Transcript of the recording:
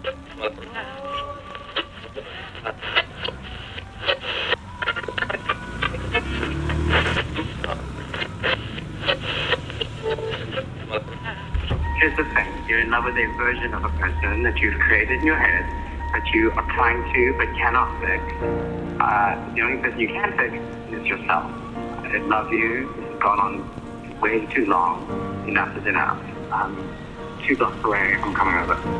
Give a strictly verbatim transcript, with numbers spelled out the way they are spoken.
Here's the thing. You're in love with a version of a person that you've created in your head, that you are trying to but cannot fix. Uh, the only person you can fix is yourself. I love you. This has gone on way too long. Enough is enough. I'm two blocks away. I'm coming over.